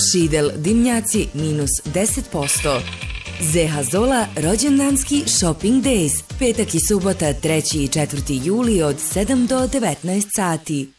Šidel dimnjaci minus 10%. Zeha Zola rođendanski shopping days. Petak i subota 3. i 4. juli od 7 do 19 sati.